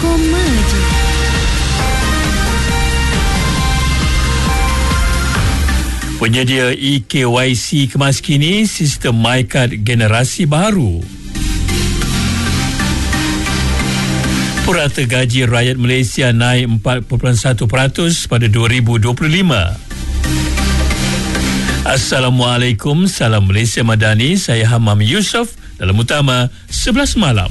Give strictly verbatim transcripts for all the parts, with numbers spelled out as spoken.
koma je. Penyedia E K Y C kemas kini sistem MyKad generasi baru. Purata gaji rakyat Malaysia naik empat perpuluhan satu peratus pada dua ribu dua puluh lima. Assalamualaikum, salam Malaysia Madani, saya Hamam Yusof dalam utama sebelas malam.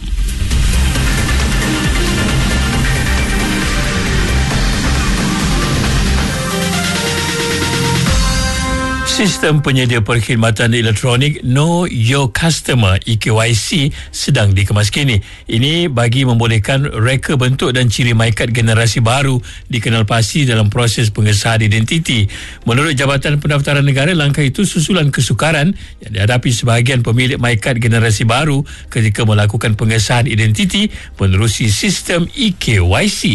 Sistem penyedia perkhidmatan elektronik Know Your Customer E K Y C sedang dikemas kini. Ini bagi membolehkan reka bentuk dan ciri MyKad generasi baru dikenal pasti dalam proses pengesahan identiti. Menurut Jabatan Pendaftaran Negara, langkah itu susulan kesukaran yang dihadapi sebahagian pemilik MyKad generasi baru ketika melakukan pengesahan identiti menerusi sistem E K Y C.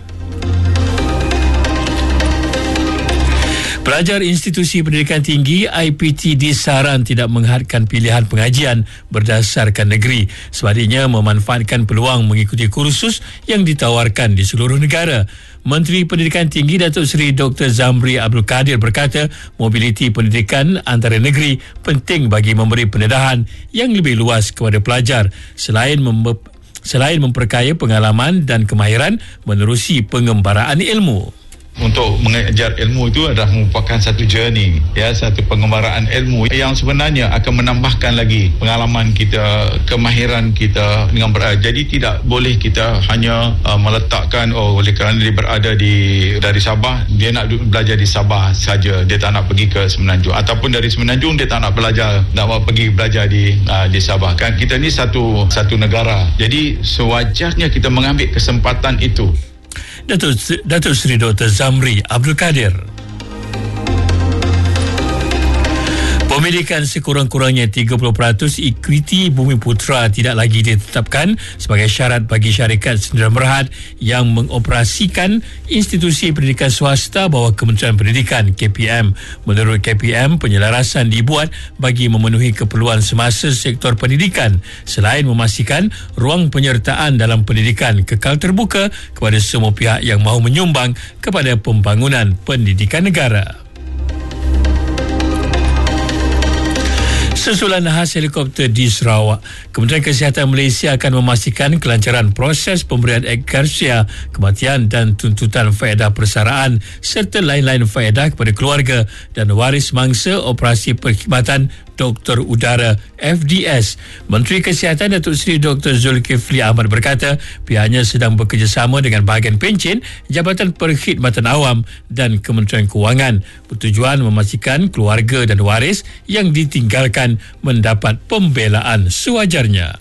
Pelajar institusi pendidikan tinggi I P T disaran tidak menghadkan pilihan pengajian berdasarkan negeri, sebaliknya memanfaatkan peluang mengikuti kursus yang ditawarkan di seluruh negara. Menteri Pendidikan Tinggi Datuk Seri Doktor Zamri Abdul Kadir berkata, mobiliti pendidikan antara negeri penting bagi memberi pendedahan yang lebih luas kepada pelajar selain mem- selain memperkaya pengalaman dan kemahiran menerusi pengembaraan ilmu. Untuk mengejar ilmu itu adalah merupakan satu journey, ya, satu pengembaraan ilmu yang sebenarnya akan menambahkan lagi pengalaman kita, kemahiran kita dengan ber- jadi tidak boleh kita hanya uh, meletakkan oh oleh kerana dia berada di dari Sabah, dia nak belajar di Sabah saja, dia tak nak pergi ke Semenanjung, ataupun dari Semenanjung dia tak nak belajar, nak pergi belajar di uh, di Sabah. Kan kita ni satu satu negara. Jadi sewajarnya kita mengambil kesempatan itu. Datuk, Datuk Seri Doktor Zamri Abdul Kadir. Pemilikan sekurang-kurangnya tiga puluh peratus ekuiti Bumiputera tidak lagi ditetapkan sebagai syarat bagi syarikat sendirian berhad yang mengoperasikan institusi pendidikan swasta bawah Kementerian Pendidikan K P M. Menurut K P M, penyelarasan dibuat bagi memenuhi keperluan semasa sektor pendidikan selain memastikan ruang penyertaan dalam pendidikan kekal terbuka kepada semua pihak yang mahu menyumbang kepada pembangunan pendidikan negara. Susulan nahas helikopter di Sarawak, Kementerian Kesihatan Malaysia akan memastikan kelancaran proses pemberian ekkarsia, kematian dan tuntutan faedah persaraan serta lain-lain faedah kepada keluarga dan waris mangsa operasi perkhidmatan Doktor Udara F D S. Menteri Kesihatan Datuk Seri Doktor Zulkifli Ahmad berkata, pihaknya sedang bekerjasama dengan bahagian pencen, Jabatan Perkhidmatan Awam dan Kementerian Kewangan bertujuan memastikan keluarga dan waris yang ditinggalkan mendapat pembelaan sewajarnya.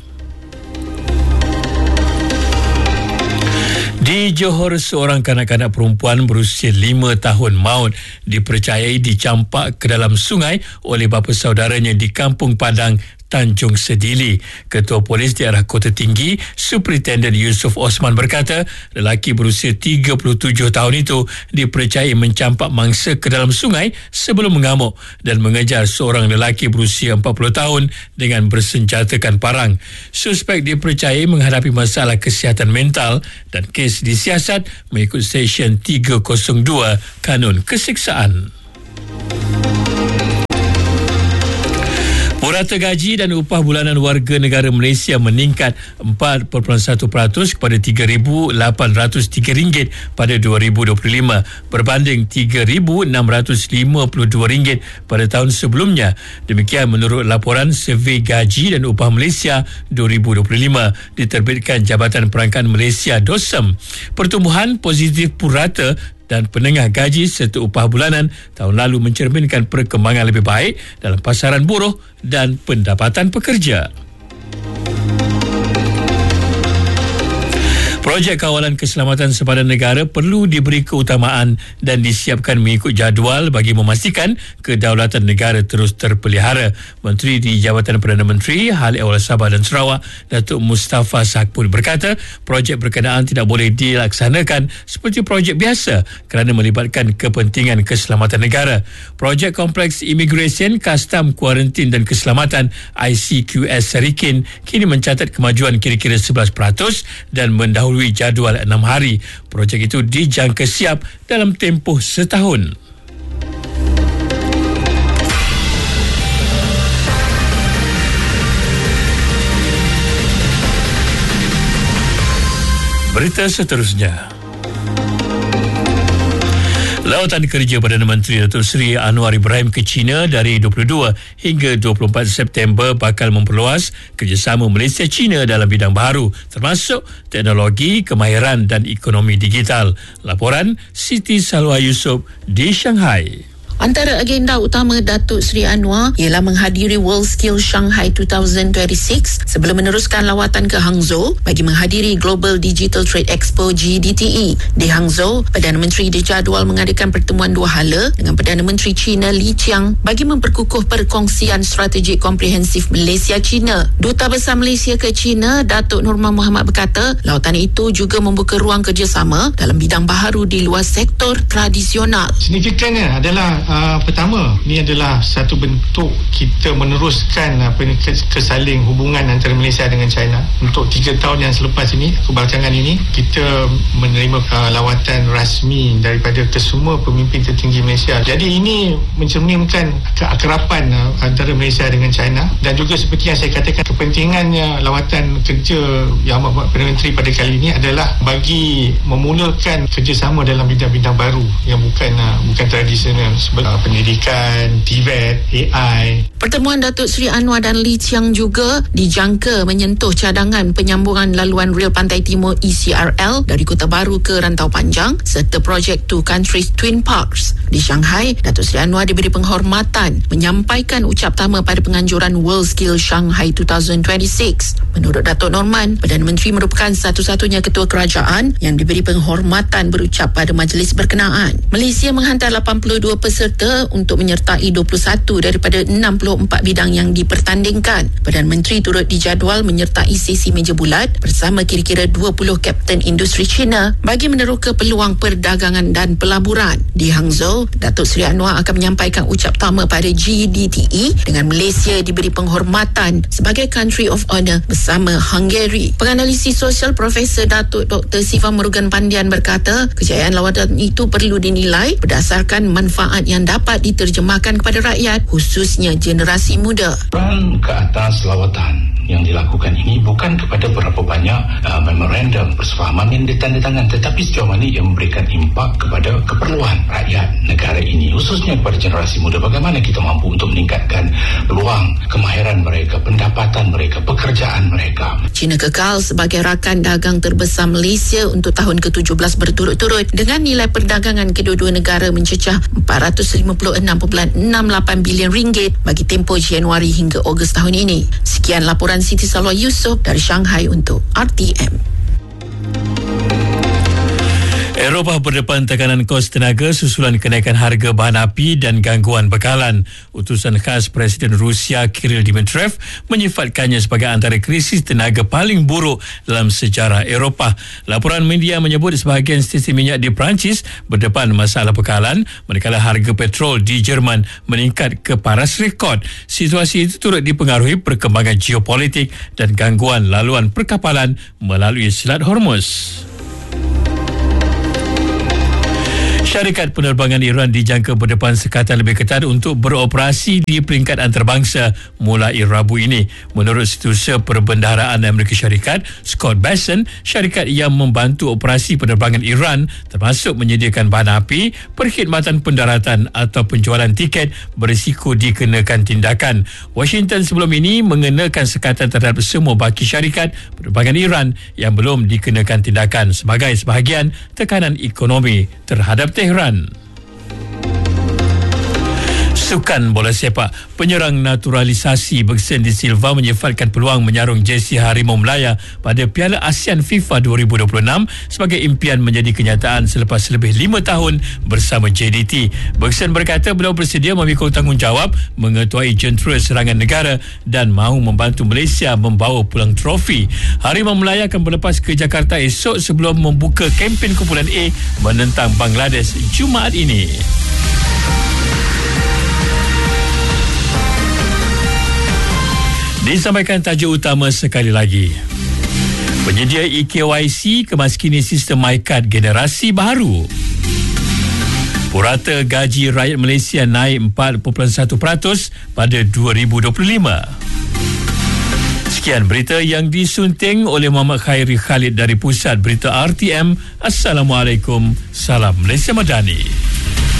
Di Johor, seorang kanak-kanak perempuan berusia lima tahun maut dipercayai dicampak ke dalam sungai oleh bapa saudaranya di Kampung Padang, Tanjung Sedili. Ketua Polis Daerah Kota Tinggi, Superintendent Yusuf Osman berkata, lelaki berusia tiga puluh tujuh tahun itu dipercayai mencampak mangsa ke dalam sungai sebelum mengamuk dan mengejar seorang lelaki berusia empat puluh tahun dengan bersenjatakan parang. Suspek dipercayai menghadapi masalah kesihatan mental dan kes disiasat mengikut Seksyen tiga kosong dua Kanun Keseksaan. Purata gaji dan upah bulanan warga negara Malaysia meningkat empat perpuluhan satu peratus kepada tiga ribu lapan ratus tiga ringgit pada dua ribu dua puluh lima berbanding tiga ribu enam ratus lima puluh dua ringgit pada tahun sebelumnya. Demikian menurut laporan Survey Gaji dan Upah Malaysia dua ribu dua puluh lima diterbitkan Jabatan Perangkaan Malaysia D O S M. Pertumbuhan positif purata dan penengah gaji serta upah bulanan tahun lalu mencerminkan perkembangan lebih baik dalam pasaran buruh dan pendapatan pekerja. Projek kawalan keselamatan sempadan negara perlu diberi keutamaan dan disiapkan mengikut jadual bagi memastikan kedaulatan negara terus terpelihara. Menteri di Jabatan Perdana Menteri Hal Ehwal Sabah dan Sarawak, Datuk Mustafa Sakpul berkata, projek berkenaan tidak boleh dilaksanakan seperti projek biasa kerana melibatkan kepentingan keselamatan negara. Projek Kompleks Imigresen, Kastam, Kuarantin dan Keselamatan I C Q S Serikin kini mencatat kemajuan kira-kira sebelas peratus dan mendahului melalui jadual enam hari. Projek itu dijangka siap dalam tempoh setahun. Berita seterusnya. Lawatan kerja Perdana Menteri Datuk Seri Anwar Ibrahim ke China dari dua puluh dua hingga dua puluh empat September bakal memperluas kerjasama Malaysia-China dalam bidang baharu termasuk teknologi, kemahiran dan ekonomi digital. Laporan Siti Salwa Yusof di Shanghai. Antara agenda utama Datuk Seri Anwar ialah menghadiri WorldSkills Shanghai dua ribu dua puluh enam sebelum meneruskan lawatan ke Hangzhou bagi menghadiri Global Digital Trade Expo G D T E. Di Hangzhou, Perdana Menteri dijadual mengadakan pertemuan dua hala dengan Perdana Menteri China Li Qiang bagi memperkukuh perkongsian strategik komprehensif Malaysia-China. Duta Besar Malaysia ke China, Datuk Nurman Muhammad berkata, lawatan itu juga membuka ruang kerjasama dalam bidang baharu di luar sektor tradisional. Signifikannya adalah Uh, pertama, ini adalah satu bentuk kita meneruskan apa ni, kesaling hubungan antara Malaysia dengan China. Untuk tiga tahun yang selepas ini, kebelakangan ini, kita menerima uh, lawatan rasmi daripada kesemua pemimpin tertinggi Malaysia. Jadi ini mencerminkan keakraban uh, antara Malaysia dengan China, dan juga seperti yang saya katakan, kepentingannya lawatan kerja Yang Amat Perdana Menteri pada kali ini adalah bagi memulakan kerjasama dalam bidang-bidang baru yang bukan uh, bukan tradisional, pendidikan, T V E T, A I. Pertemuan Datuk Seri Anwar dan Li Qiang juga dijangka menyentuh cadangan penyambungan laluan rel Pantai Timur E C R L dari Kota Baru ke Rantau Panjang serta projek Two Countries Twin Parks. Di Shanghai, Datuk Seri Anwar diberi penghormatan menyampaikan ucap tama pada penganjuran WorldSkills Shanghai dua ribu dua puluh enam. Menurut Datuk Norman, Perdana Menteri merupakan satu-satunya ketua kerajaan yang diberi penghormatan berucap pada majlis berkenaan. Malaysia menghantar lapan puluh dua peserta untuk menyertai dua puluh satu daripada enam puluh empat bidang yang dipertandingkan. Perdana Menteri turut dijadual menyertai sesi meja bulat bersama kira-kira dua puluh kapten industri China bagi meneroka peluang perdagangan dan pelaburan. Di Hangzhou, Datuk Seri Anwar akan menyampaikan ucap tama pada G D T E dengan Malaysia diberi penghormatan sebagai Country of Honour bersama Hungary. Penganalisis sosial Profesor Datuk Doktor Siva Murugan Pandian berkata, kejayaan lawatan itu perlu dinilai berdasarkan manfaat yang dapat diterjemahkan kepada rakyat, khususnya generasi muda. Peran ke atas lawatan yang dilakukan ini bukan kepada berapa banyak uh, memorandum persefahaman yang ditandatangan, tetapi sejauh mana ia memberikan impak kepada keperluan rakyat negara ini, khususnya kepada generasi muda. Bagaimana kita mampu untuk meningkatkan peluang kemahiran mereka, pendapatan mereka, pekerjaan mereka. China kekal sebagai rakan dagang terbesar Malaysia untuk tahun ke tujuh belas berturut-turut dengan nilai perdagangan kedua-dua negara mencecah empat ratus lima puluh enam perpuluhan enam lapan bilion ringgit bagi tempoh Januari hingga Ogos tahun ini. Sekian laporan Siti Salwa Yusof dari Shanghai untuk R T M. Eropah berdepan tekanan kos tenaga susulan kenaikan harga bahan api dan gangguan bekalan. Utusan khas Presiden Rusia Kirill Dmitriev menyifatkannya sebagai antara krisis tenaga paling buruk dalam sejarah Eropah. Laporan media menyebut sebahagian stesen minyak di Perancis berdepan masalah bekalan manakala harga petrol di Jerman meningkat ke paras rekod. Situasi itu turut dipengaruhi perkembangan geopolitik dan gangguan laluan perkapalan melalui Selat Hormuz. Syarikat penerbangan Iran dijangka berdepan sekatan lebih ketat untuk beroperasi di peringkat antarabangsa mulai Rabu ini. Menurut Setiausaha Perbendaharaan Amerika Syarikat, Scott Bessent, syarikat yang membantu operasi penerbangan Iran termasuk menyediakan bahan api, perkhidmatan pendaratan atau penjualan tiket berisiko dikenakan tindakan. Washington sebelum ini mengenakan sekatan terhadap semua baki syarikat penerbangan Iran yang belum dikenakan tindakan sebagai sebahagian tekanan ekonomi terhadap Tehran. Sukan bola sepak, penyerang naturalisasi Bergson De Silva menyifatkan peluang menyarung jersey Harimau Melaya pada Piala ASEAN FIFA dua ribu dua puluh enam sebagai impian menjadi kenyataan selepas lebih lima tahun bersama J D T. Bergson berkata beliau bersedia memikul tanggungjawab mengetuai jentera serangan negara dan mahu membantu Malaysia membawa pulang trofi. Harimau Melaya akan berlepas ke Jakarta esok sebelum membuka kempen kumpulan A menentang Bangladesh Jumaat ini. Disampaikan tajuk utama sekali lagi. Penyedia E K Y C kemaskini sistem MyKad generasi baru. Purata gaji rakyat Malaysia naik empat perpuluhan satu peratus pada dua ribu dua puluh lima. Sekian berita yang disunting oleh Muhammad Khairi Khalid dari Pusat Berita R T M. Assalamualaikum. Salam Malaysia Madani.